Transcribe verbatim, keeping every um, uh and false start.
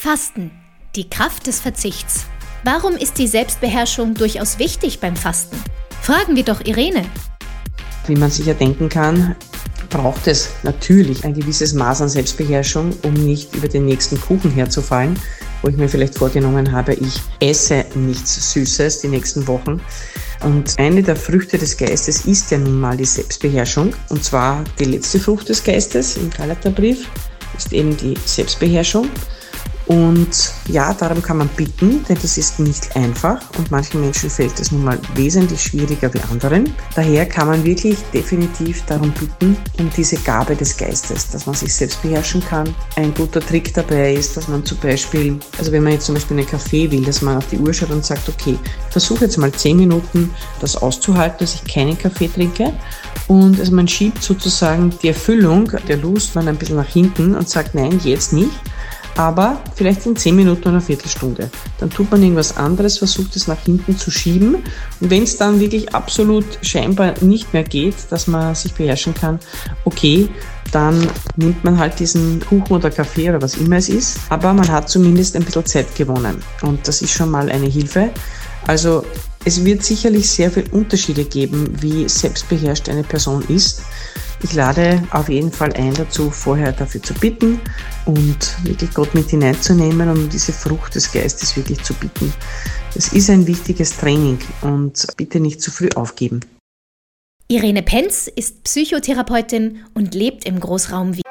Fasten. Die Kraft des Verzichts. Warum ist die Selbstbeherrschung durchaus wichtig beim Fasten? Fragen wir doch Irene. Wie man sich ja denken kann, braucht es natürlich ein gewisses Maß an Selbstbeherrschung, um nicht über den nächsten Kuchen herzufallen, wo ich mir vielleicht vorgenommen habe, ich esse nichts Süßes die nächsten Wochen. Und eine der Früchte des Geistes ist ja nun mal die Selbstbeherrschung. Und zwar die letzte Frucht des Geistes im Galaterbrief ist eben die Selbstbeherrschung. Und ja, darum kann man bitten, denn das ist nicht einfach und manchen Menschen fällt es nun mal wesentlich schwieriger wie anderen. Daher kann man wirklich definitiv darum bitten, um diese Gabe des Geistes, dass man sich selbst beherrschen kann. Ein guter Trick dabei ist, dass man zum Beispiel, also wenn man jetzt zum Beispiel einen Kaffee will, dass man auf die Uhr schaut und sagt, okay, ich versuche jetzt mal zehn Minuten das auszuhalten, dass ich keinen Kaffee trinke. Und also man schiebt sozusagen die Erfüllung der Lust man ein bisschen nach hinten und sagt, nein, jetzt nicht. Aber vielleicht in zehn Minuten oder einer Viertelstunde. Dann tut man irgendwas anderes, versucht es nach hinten zu schieben. Und wenn es dann wirklich absolut scheinbar nicht mehr geht, dass man sich beherrschen kann, okay, dann nimmt man halt diesen Kuchen oder Kaffee oder was immer es ist. Aber man hat zumindest ein bisschen Zeit gewonnen. Und das ist schon mal eine Hilfe. Also es wird sicherlich sehr viele Unterschiede geben, wie selbstbeherrscht eine Person ist. Ich lade auf jeden Fall ein dazu, vorher dafür zu bitten und wirklich Gott mit hineinzunehmen und um diese Frucht des Geistes wirklich zu bitten. Es ist ein wichtiges Training und bitte nicht zu früh aufgeben. Irene Penz ist Psychotherapeutin und lebt im Großraum Wien.